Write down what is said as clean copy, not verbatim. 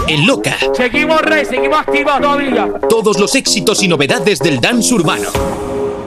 en Loca. Seguimos, Rey, seguimos activos todavía. Todos los éxitos y novedades del dance urbano.